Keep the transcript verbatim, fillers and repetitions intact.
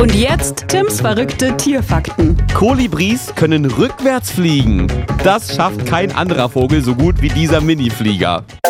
Und jetzt Tims verrückte Tierfakten. Kolibris können rückwärts fliegen. Das schafft kein anderer Vogel so gut wie dieser Miniflieger.